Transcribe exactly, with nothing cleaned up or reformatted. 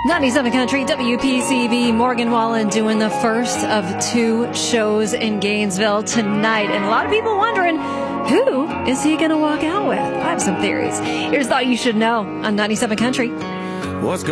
ninety-seven Country, W P C B, Morgan Wallen doing the first of two shows in Gainesville tonight. And a lot of people wondering, who is he going to walk out with? I have some theories. Here's Thought You Should Know on ninety-seven Country. What's